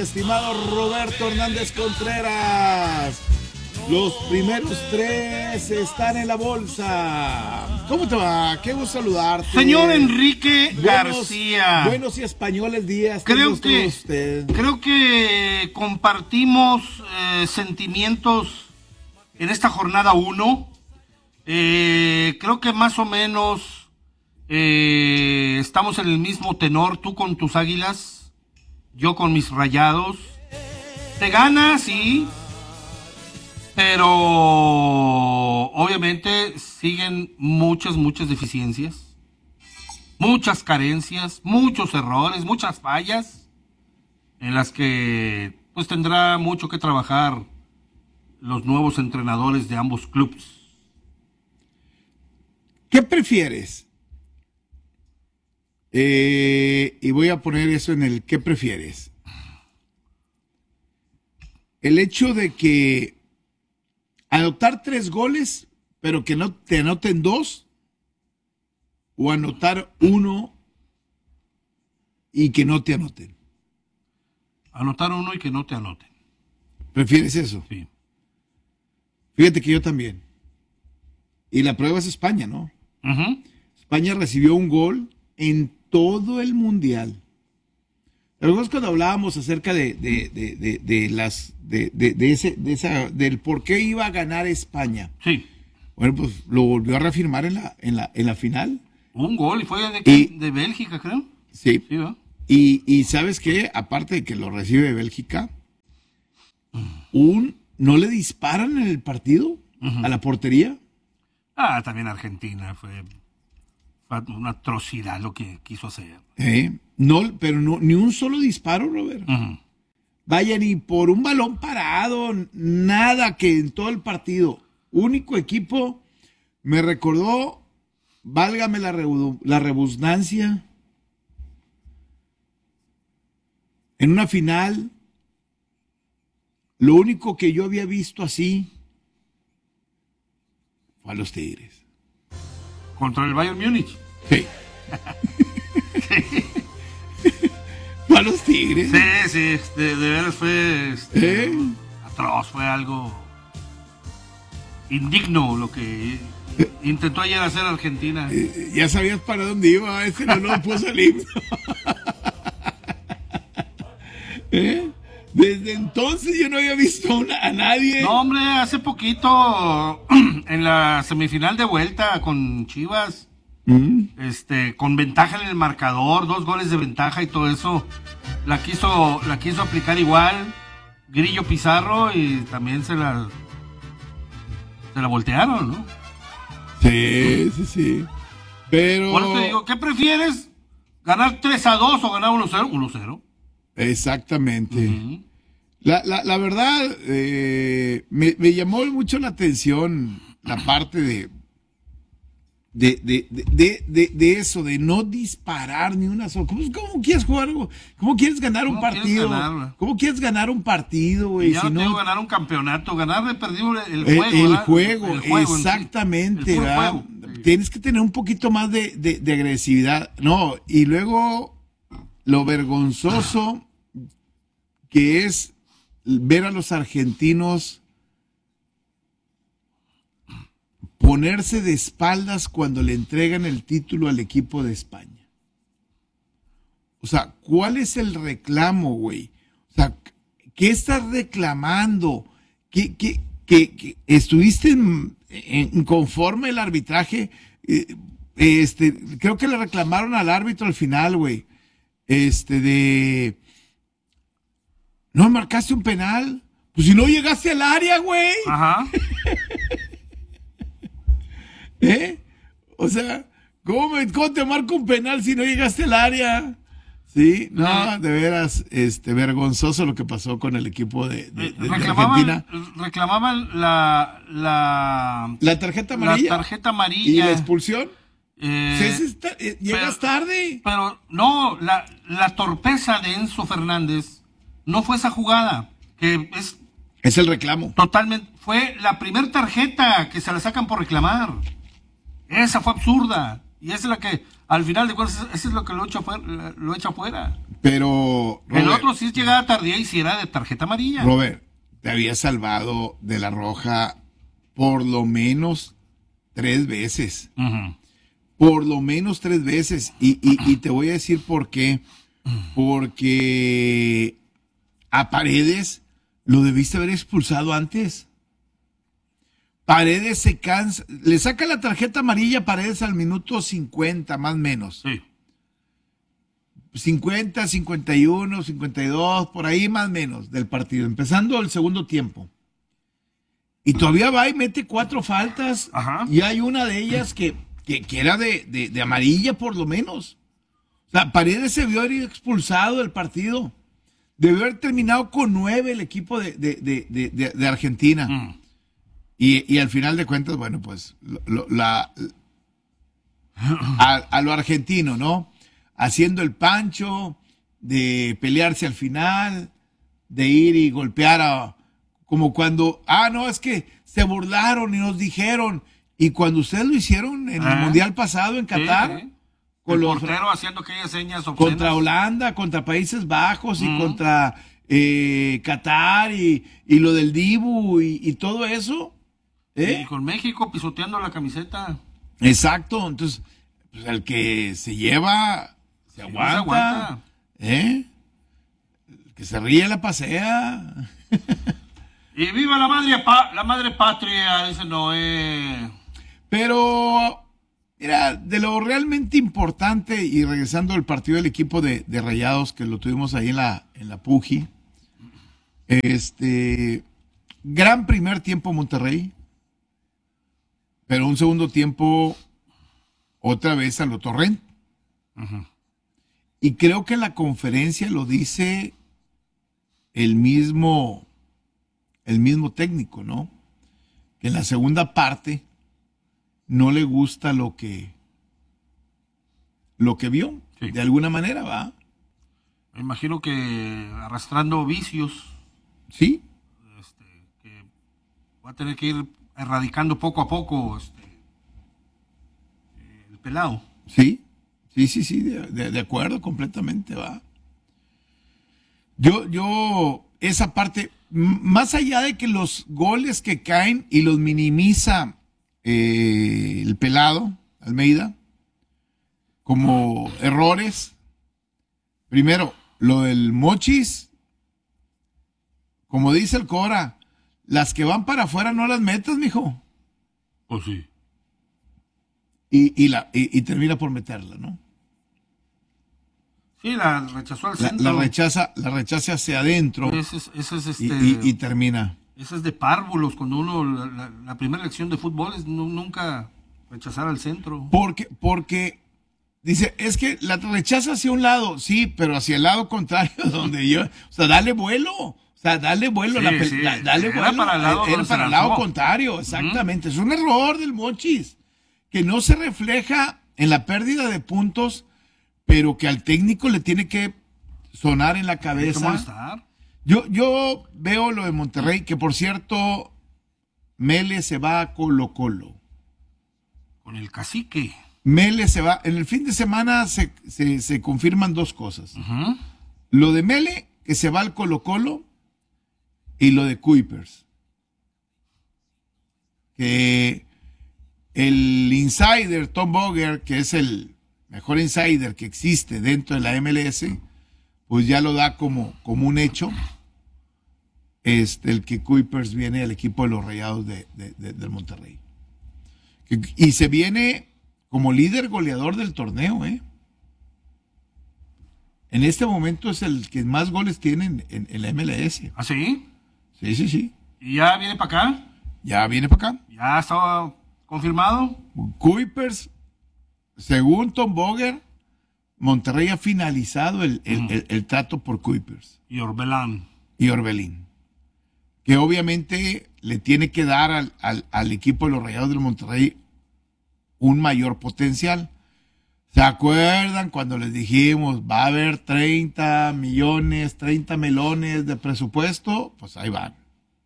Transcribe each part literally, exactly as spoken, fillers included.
estimado Roberto Hernández Contreras. Los primeros tres están en la bolsa. ¿Cómo te va? Qué gusto saludarte. Señor Enrique buenos, García. Buenos y españoles días. Creo que, usted? creo que compartimos eh, sentimientos en esta jornada uno. Eh, creo que más o menos eh, estamos en el mismo tenor. Tú con tus Águilas, yo con mis Rayados. Te gana, sí. Pero obviamente siguen muchas, muchas deficiencias, muchas carencias, muchos errores, muchas fallas, en las que pues tendrá mucho que trabajar los nuevos entrenadores de ambos clubes. ¿Qué prefieres? Eh, y voy a poner eso en el ¿qué prefieres? El hecho de que anotar tres goles, pero que no te anoten dos, o anotar uno y que no te anoten. Anotar uno y que no te anoten. ¿Prefieres eso? Sí. Fíjate que yo también. Y la prueba es España, ¿no? Uh-huh. España recibió un gol en todo el Mundial. Recuerdas cuando hablábamos acerca de, de, de, de, de las de, de, de ese de esa del por qué iba a ganar España? Sí. Bueno, pues lo volvió a reafirmar en la en la en la final. Un gol y fue de, y, de Bélgica, creo. Sí. Sí, ¿no? Y, y ¿sabes qué? Aparte de que lo recibe de Bélgica, un no le disparan en el partido uh-huh. a la portería. Ah, también Argentina fue una atrocidad lo que quiso hacer. ¿Eh? No, pero no, ni un solo disparo, Robert. Uh-huh. Vaya, ni por un balón parado, nada que en todo el partido. Único equipo, me recordó, válgame la, rebu- la rebusnancia, en una final, lo único que yo había visto así fue a los Tigres. ¿Contra el Bayern Múnich? Sí. ¿A los Tigres? Sí, sí, de, de veras fue este, ¿Eh? atroz, fue algo indigno lo que intentó ayer hacer Argentina. Eh, ya sabías para dónde iba, ese no lo pudo salir. ¿Eh? Desde entonces yo no había visto una, a nadie. No, hombre, hace poquito en la semifinal de vuelta con Chivas, ¿Mm? este, con ventaja en el marcador, dos goles de ventaja y todo eso, la quiso, la quiso aplicar igual Grillo Pizarro y también se la, se la voltearon, ¿no? Sí, sí, sí. Pero. Por eso te digo, ¿qué prefieres? ¿Ganar tres a dos o ganar uno cero? uno cero. Exactamente. Uh-huh. La, la, la verdad, eh, me, me llamó mucho la atención la parte de de, de, de, de, de, de eso, de no disparar ni una sola. ¿Cómo, cómo quieres jugar? ¿Cómo quieres ganar un partido? ¿Cómo quieres ganar un partido, güey? Ya si no no ganar un campeonato, ganar de perdido el el, juego. el juego, el juego, Sí. exactamente. El juego. Tienes que tener un poquito más de, de, de agresividad. No, y luego lo vergonzoso que es ver a los argentinos ponerse de espaldas cuando le entregan el título al equipo de España. O sea, ¿cuál es el reclamo, güey? O sea, ¿qué estás reclamando? ¿Qué, qué, qué, qué estuviste en, en, conforme el arbitraje? Eh, este, creo que le reclamaron al árbitro al final, güey. Este, de... ¿No marcaste un penal? Pues si no llegaste al área, güey. Ajá. ¿Eh? O sea, ¿cómo, me, ¿cómo te marco un penal si no llegaste al área? Sí, no, de veras, este, vergonzoso lo que pasó con el equipo de, de, de, reclamaban, de Argentina. Reclamaban la, la... La tarjeta amarilla. La tarjeta amarilla. ¿Y la expulsión? Eh, ¿Sí, sí está, eh, llegas pero, tarde. Pero, no, la, la torpeza de Enzo Fernández no fue esa jugada, que es... Es el reclamo. Totalmente, fue la primera tarjeta que se la sacan por reclamar. Esa fue absurda. Y esa es la que, al final de cuentas, eso es lo que lo echa fuera. Lo echa fuera. Pero, El Robert, otro sí es llegada tardía y si era de tarjeta amarilla. Robert, te había salvado de la roja por lo menos tres veces. Ujú. Por lo menos tres veces. Y, y, y te voy a decir por qué. Porque a Paredes lo debiste haber expulsado antes. Paredes se cansa, le saca la tarjeta amarilla a Paredes al minuto cincuenta, más o menos. Sí. cincuenta, cincuenta y uno, cincuenta y dos, por ahí más o menos del partido, empezando el segundo tiempo. Y todavía va y mete cuatro faltas. Ajá. Y hay una de ellas que, que, que era de, de, de amarilla por lo menos. O sea, Paredes se vio expulsado del partido. Debió haber terminado con nueve el equipo de, de, de, de, de, de Argentina. Mm. Y, y al final de cuentas, bueno, pues lo, lo, la, a, a lo argentino, ¿no? Haciendo el pancho, de pelearse al final, de ir y golpear a... Como cuando, ah, no, es que se burlaron y nos dijeron. Y cuando ustedes lo hicieron en Ah, el Mundial pasado en Qatar, Sí, sí. con El los, portero haciendo aquellas señas obscenas. contra Holanda, contra Países Bajos y Ujú. contra eh, Qatar y, y lo del Dibu y, y todo eso. ¿eh? Y con México pisoteando la camiseta. Exacto, entonces, pues, el que se lleva, se no aguanta, se aguanta. ¿eh? El que se ríe la pasea. Y viva la madre, pa- la madre patria, dice Noé. Pero, mira, de lo realmente importante, y regresando al partido del equipo de, de Rayados, que lo tuvimos ahí en la, en la Puji, este, gran primer tiempo Monterrey, pero un segundo tiempo otra vez a lo Torrent. Ujú. Y creo que en la conferencia lo dice el mismo, el mismo técnico, ¿no? Que en la segunda parte no le gusta lo que, lo que vio, Sí. de alguna manera, ¿va? Me imagino que arrastrando vicios, Sí, este, que va a tener que ir erradicando poco a poco este, el pelado. sí, sí, sí, sí, de, de- de acuerdo completamente, ¿va? Yo, yo, esa parte, m- más allá de que los goles que caen y los minimiza eh, el pelado, Almeida, como errores, primero, lo del Mochis, como dice el Cora, las que van para afuera no las metas, mijo, Pues sí. y, y, la, y, y termina por meterla, ¿no? Sí, la rechazó al La, centro. la rechaza, la rechaza hacia adentro Ese es, ese es, y, este, y- y termina. ese es de párvulos. Cuando uno, la, la- la primera lección de fútbol es nu- nunca rechazar al centro. Porque, porque dice, es que la rechaza hacia un lado, sí, pero hacia el lado contrario, donde yo, o sea, dale vuelo, o sea, dale vuelo, Sí, la pe- sí, da- dale era vuelo, para el lado era donde se para el lado lanzó. contrario, exactamente. Es un error del Mochis, que no se refleja en la pérdida de puntos, pero que al técnico le tiene que sonar en la Hay que cabeza. molestar. Yo, yo veo lo de Monterrey, que por cierto, Mele se va a Colo Colo. Con el cacique. Mele se va, en el fin de semana se, se, se confirman dos cosas. Ujú. Lo de Mele, que se va al Colo Colo, y lo de Kuipers. Que el insider Tom Boger, que es el mejor insider que existe dentro de la M L S, pues ya lo da como, como un hecho, este, el que Kuipers viene al equipo de los Rayados de, de- de- del Monterrey. Que- y se viene como líder goleador del torneo, ¿eh? En este momento es el que más goles tiene en, en- en la M L S. ¿Ah, sí? Sí, sí, sí. ¿Y ya viene para acá? Ya viene para acá. ¿Ya estaba confirmado? Kuipers, según Tom Boger, Monterrey ha finalizado el, el- Ujú. el- el trato por Kuipers Y Orbelán. y Orbelín. Que obviamente le tiene que dar al, al- al equipo de los Rayados del Monterrey un mayor potencial. ¿Se acuerdan cuando les dijimos va a haber treinta millones, treinta melones de presupuesto? Pues ahí van.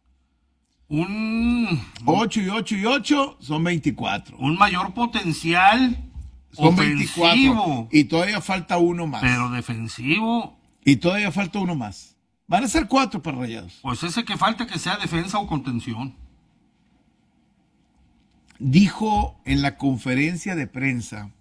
Un, ocho y ocho y ocho son veinticuatro. un mayor potencial Son ofensivo, veinticuatro. Y todavía falta uno más. pero defensivo Y todavía falta uno más. Van a ser cuatro para Rayados. Pues ese que falta que sea defensa o contención. Dijo en la conferencia de prensa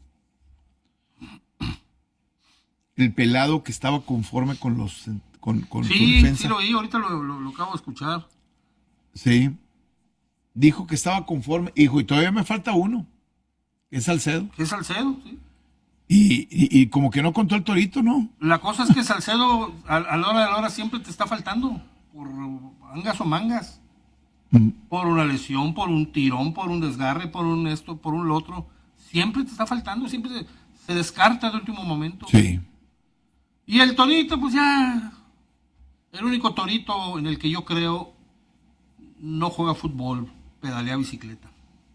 el pelado que estaba conforme con los con, con su Sí, defensa. sí lo oí, ahorita lo, lo- lo acabo de escuchar. Sí. Dijo que estaba conforme. Dijo, y todavía me falta uno, que es Salcedo. Que es Salcedo, sí. Y, y, y como que no contó el Torito, ¿no? La cosa es que Salcedo, a, a la hora de la hora, siempre te está faltando. Por mangas o mangas. Mm. Por una lesión, por un tirón, por un desgarre, por un esto, por un lo otro. Siempre te está faltando, siempre se, se descarta de último momento. Sí. Y el Torito, pues ya. El único Torito en el que yo creo no juega fútbol, pedalea bicicleta.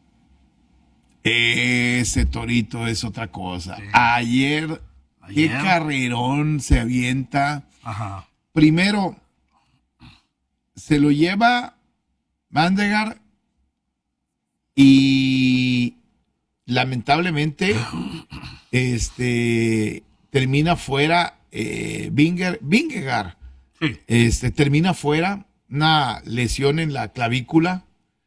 Ese Torito es otra cosa. Sí. Ayer, Ayer. qué carrerón se avienta. Ajá. Primero, se lo lleva Vandegar y lamentablemente este termina fuera eh, Vinger, Vingegaard. Sí. Este, termina fuera, una lesión en la clavícula,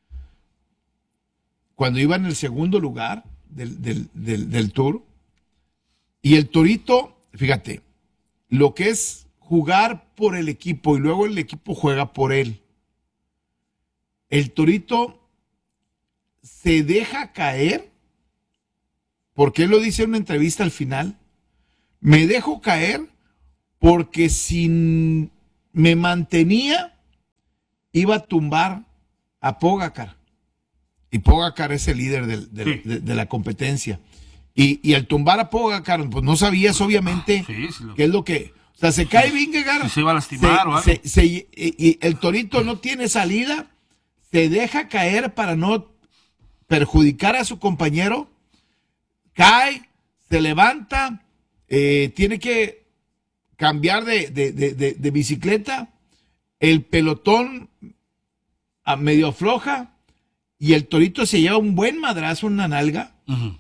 cuando iba en el segundo lugar del, del, del, del Tour. Y el Torito, fíjate, lo que es jugar por el equipo y luego el equipo juega por él. El Torito se deja caer, porque él lo dice en una entrevista al final, me dejo caer porque si me mantenía, iba a tumbar a Pogacar. Y Pogacar es el líder del, del, Sí. de, de la competencia. Y, y al tumbar a Pogacar, pues no sabías obviamente Sí, sí lo- qué es lo que... O sea, se cae Vingegaard. si se iba a lastimar se- o algo. se- se- y, y el Torito no tiene salida, se deja caer para no perjudicar a su compañero, cae, se levanta, eh, tiene que cambiar de, de, de, de, de bicicleta, el pelotón a medio afloja y el Torito se lleva un buen madrazo en una nalga. Ujú.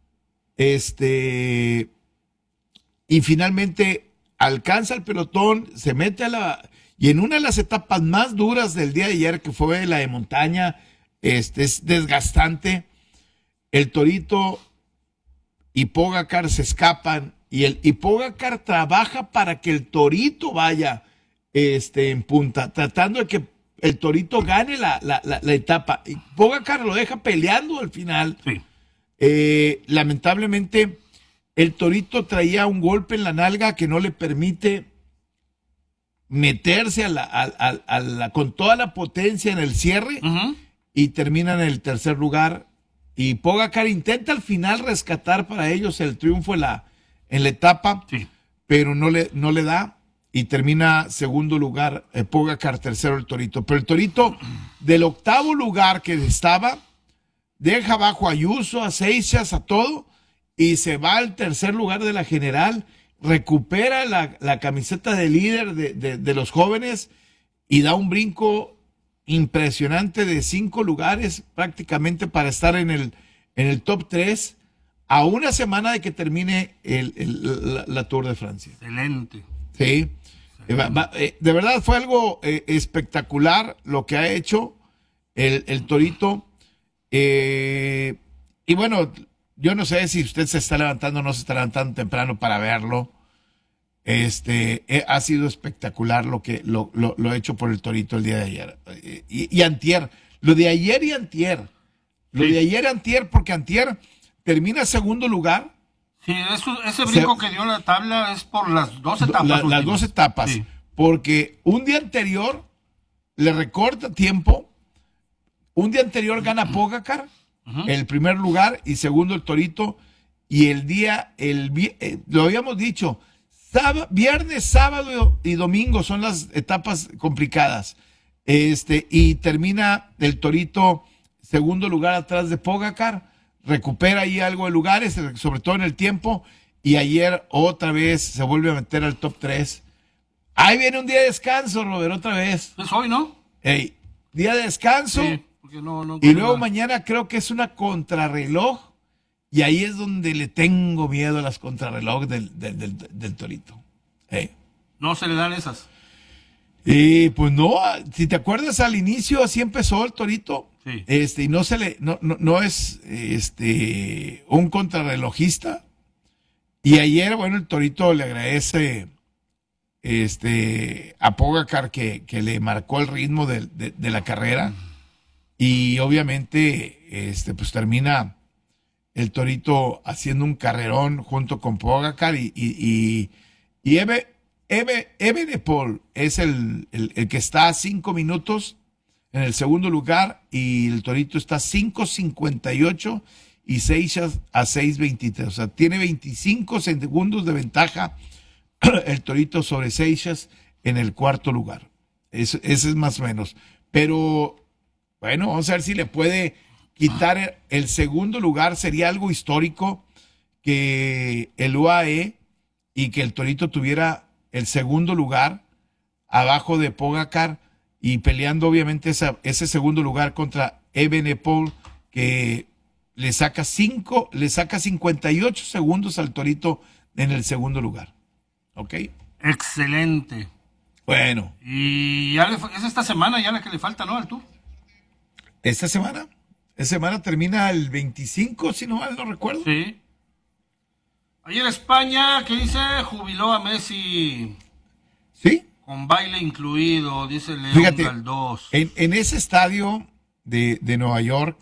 Este, y finalmente alcanza el pelotón, se mete a la, y en una de las etapas más duras del día de ayer, que fue la de montaña, este, es desgastante, el Torito y Pogacar se escapan, y el y Pogacar trabaja para que el Torito vaya este, en punta, tratando de que el Torito gane la, la, la, la etapa, y Pogacar lo deja peleando al final. Sí. Eh, lamentablemente, el Torito traía un golpe en la nalga que no le permite meterse a la, a, a, a la, con toda la potencia en el cierre Ujú. y termina en el tercer lugar. Y Pogacar intenta al final rescatar para ellos el triunfo en la, en la etapa, Sí. pero no le, no le da y termina segundo lugar eh, Pogacar, tercero el Torito. Pero el Torito, del octavo lugar que estaba, deja abajo a Ayuso, a Seixas, a todo, y se va al tercer lugar de la general, recupera la, la camiseta de líder de, de, de los jóvenes y da un brinco impresionante de cinco lugares prácticamente para estar en el, en el top tres a una semana de que termine el, el- la, la Tour de Francia. Excelente. Sí. Eh, va- va- eh, de verdad fue algo eh, espectacular lo que ha hecho el, el Torito. Eh, y bueno, yo no sé si usted se está levantando o no se está levantando temprano para verlo. Este, eh, ha sido espectacular lo que lo, lo, lo hecho por el Torito el día de ayer. Eh, y, y antier. Lo de ayer y antier. Lo Sí. de ayer y antier, porque antier termina segundo lugar. Sí, eso, ese brinco que dio en la tabla es por las dos etapas. La- las últimas. dos etapas. Sí. Porque un día anterior le recorta tiempo. Un día anterior gana Pogacar, Ujú. el primer lugar, y segundo el Torito. Y el día, el vi- eh, lo habíamos dicho, sábado, viernes, sábado y domingo son las etapas complicadas. Este, y termina el Torito segundo lugar atrás de Pogacar, recupera ahí algo de lugares, sobre todo en el tiempo, y ayer otra vez se vuelve a meter al top tres. Ahí viene un día de descanso, Robert, otra vez. Es hoy, ¿no? Ey, día de descanso. Sí, porque no, no Y luego nada. mañana creo que es una contrarreloj. Y ahí es donde le tengo miedo a las contrarreloj del, del, del, del Torito. Ey. No se le dan esas. Eh, pues no, si te acuerdas al inicio así empezó el Torito. Sí. Este, y no se le, no, no, no es este un contrarrelojista. Y ayer, bueno, el Torito le agradece este a Pogacar que, que le marcó el ritmo de, de, de la carrera. Y obviamente, este, pues termina el Torito haciendo un carrerón junto con Pogacar y, y, y, y Eve, Eve, Evenepoel es el, el, el que está a cinco minutos en el segundo lugar y el Torito está a cinco cincuenta y ocho y Seixas a seis veintitrés. O sea, tiene veinticinco segundos de ventaja el Torito sobre Seixas en el cuarto lugar. Ese, ese es más o menos. Pero, bueno, vamos a ver si le puede quitar el segundo lugar. Sería algo histórico que el U A E y que el Torito tuviera el segundo lugar abajo de Pogacar y peleando obviamente esa, ese segundo lugar contra Evenepoel, que le saca cinco, le saca cincuenta y ocho segundos al Torito en el segundo lugar. ¿Ok? Excelente. Bueno. Y ya le, es esta semana ya la que le falta, ¿no? Al Tour. Esta semana, esta semana termina el veinticinco, si no mal no recuerdo. Sí. Ayer España, ¿qué dice? Jubiló a Messi. Sí. Con baile incluido, dice León Fíjate, Galdós. En, en ese estadio de, de Nueva York,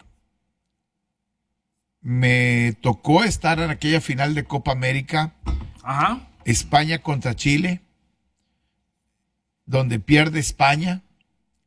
me tocó estar en aquella final de Copa América. Ajá. España contra Chile, donde pierde España.